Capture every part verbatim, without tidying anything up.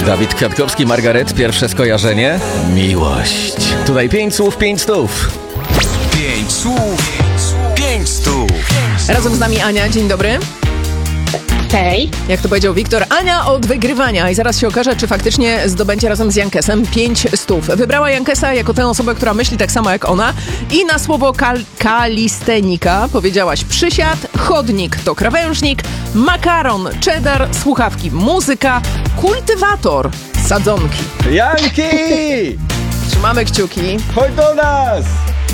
Dawid Kwiatkowski, Margaret, pierwsze skojarzenie? Miłość. Tutaj pięć słów, pięć stów. Pięć słów, pięć stów. Razem z nami Ania, dzień dobry. Hej. Jak to powiedział Wiktor, Ania od wygrywania i zaraz się okaże, czy faktycznie zdobędzie razem z Jankesem pięć stów. Wybrała Jankesa jako tę osobę, która myśli tak samo jak ona i na słowo kal- kalistenika powiedziałaś przysiad, chodnik to krawężnik, makaron, cheddar, słuchawki, muzyka, kultywator, sadzonki. Janki! Trzymamy kciuki. Chodź do nas!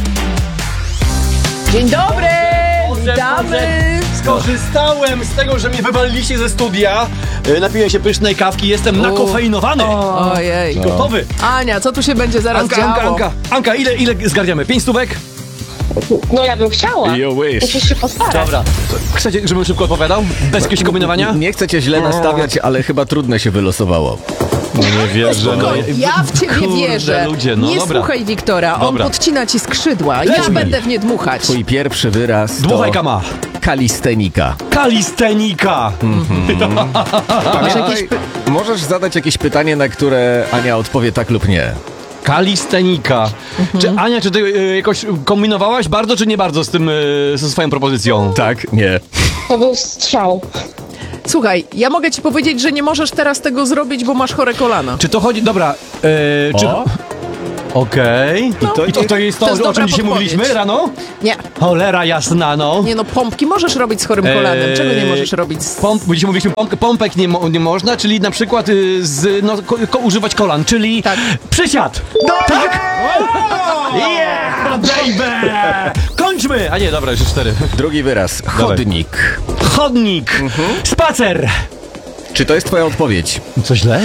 Dzień dobry! Witamy! Skorzystałem z tego, że mnie wywaliliście ze studia. E, Napiłem się pysznej kawki, jestem nakofeinowany. Ojej. Gotowy. Ania, co tu się będzie zaraz Anka, działo? Anka, Anka, Anka, ile, ile zgarniamy? Pięć stówek? No ja bym chciała. You wish. Musisz się postarać. Dobra. Chcecie, żebym szybko odpowiadał? Bez jakiegoś kombinowania? Nie chcę cię źle nastawiać, ale chyba trudne się wylosowało. No nie wierzę. Spokojnie, ja w ciebie Kurde, wierzę. ludzie, no nie dobra. słuchaj Wiktora, Dobra. on podcina ci skrzydła. Ja Lecimy. będę w nie dmuchać. Twój pierwszy wyraz Dmuchaj to kama. kalistenika. Kalistenika. Pamiętaj, możesz zadać jakieś pytanie, na które Ania odpowie tak lub nie. Kalistenika. Czy Ania, czy ty y, jakoś kombinowałaś bardzo, czy nie bardzo z tym, y, ze swoją propozycją? Tak, nie. To był strzał. Słuchaj, ja mogę ci powiedzieć, że nie możesz teraz tego zrobić, bo masz chore kolana. Czy to chodzi... Dobra. Y, czy... O. Okej. I to- I to, to jest to, to jest o dobra czym dzisiaj podpowiedź. mówiliśmy rano? Nie, Cholera jasna, no. nie no, pompki możesz robić z chorym kolanem. Eee, Czego nie możesz robić z... Pomp, bo dzisiaj mówiliśmy, pomp, pompek nie, mo, nie można, czyli na przykład y, z, no, ko, ko, używać kolan, czyli Tak. przysiad. Tak? Yeah, baby! Kończmy! A nie, dobra, już cztery. Drugi wyraz. Chodnik. Chodnik. Spacer. Czy to jest twoja odpowiedź? Co źle?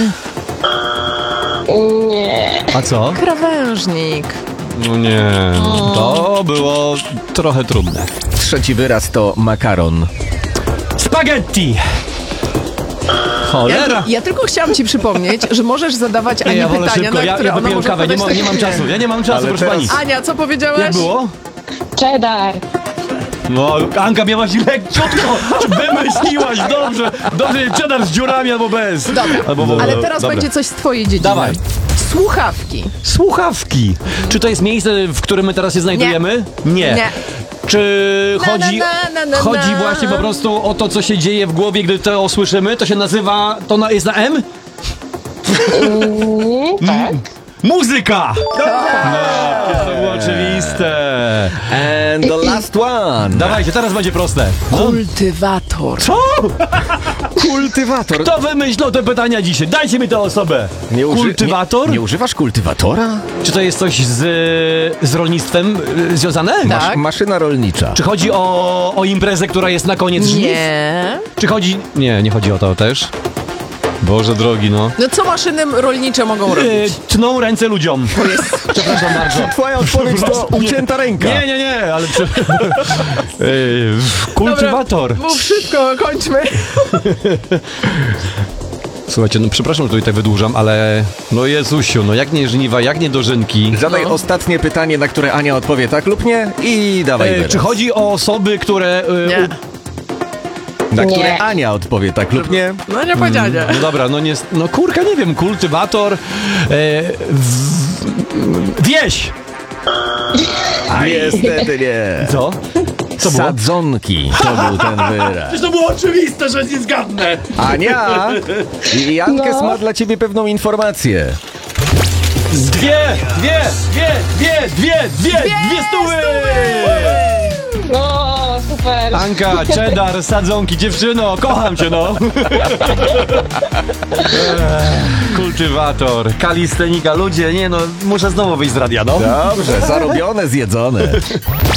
Nie. A co? Krawężnik. No nie, to było trochę trudne. Trzeci wyraz to makaron. Spaghetti. Ja, Cholera. ja tylko chciałam ci przypomnieć, że możesz zadawać Ani Nie, ja wolę pytania, szybko, na ja, które ja ona wypiję może kawę, nie, odpowiadać ma, nie tak mam nie. czasu, ja nie mam czasu, Ale proszę teraz- pani. Ania, co powiedziałaś? Jak było? Cheddar. No, Anka miałaś lekciutko, wymyśliłaś, dobrze, dobrze, cheddar z dziurami albo bez. Dobra, Albo, ale teraz dobra. będzie coś z twojej dziedziny. Dawaj. Słuchawki. Słuchawki. Czy to jest miejsce, w którym my teraz się znajdujemy? Nie. Nie. Czy Na, chodzi, na, na, na, na, chodzi na. właśnie po prostu o to, co się dzieje w głowie, gdy to słyszymy? To się nazywa, to na, jest na M? Mm, tak. Muzyka! No, to było oczywiste. And the last one. Dawajcie, teraz będzie proste. Kultywator. Co? Kultywator. Kto wymyślał te pytania dzisiaj? Dajcie mi tę osobę. Nie uży- Kultywator? Nie, nie używasz kultywatora? Czy to jest coś z, z rolnictwem y, związane? Tak. Maszyna rolnicza. Czy chodzi o, o imprezę, która jest na koniec żniw? Nie. Czy chodzi... Nie, nie chodzi o to też. Boże drogi, no. No co maszyny rolnicze mogą Yy, robić? tną ręce ludziom. Przepraszam bardzo. Twoja odpowiedź to ucięta ręka. Nie, nie, nie, ale... Prze... yy, kultywator. Dobra, mów szybko, kończmy. Słuchajcie, no przepraszam, że tutaj tak wydłużam, ale... No Jezusiu, no jak nie żniwa, jak nie dożynki. Zadaj No. ostatnie pytanie, na które Ania odpowie tak lub nie i dawaj Yy, wyraz. czy chodzi o osoby, które... Yy, Nie. Na które Nie. Ania odpowie tak lub nie. No nie powiedziała nie. No dobra, no nie... No kurka, nie wiem, kultywator... Yy, w, wieś! Niestety nie. Co? Co było? Sadzonki to był ten wyraz. Przecież to było oczywiste, że nie zgadnę. Ania, Jankes No. ma dla ciebie pewną informację. Dwie, dwie, dwie, dwie, dwie, dwie, dwie stówy! No, super. Anka, cheddar, sadzonki, dziewczyno, kocham cię, no. Ech, kultywator, kalistenika, ludzie, nie no, muszę znowu wyjść z radia, no. Dobrze, zarobione, zjedzone.